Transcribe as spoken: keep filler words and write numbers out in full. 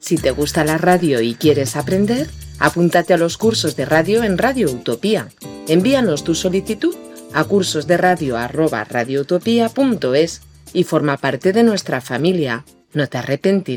Si te gusta la radio y quieres aprender, apúntate a los cursos de radio en Radio Utopía. Envíanos tu solicitud a cursosderadio arroba radioutopía punto es y forma parte de nuestra familia. No te arrepentirás.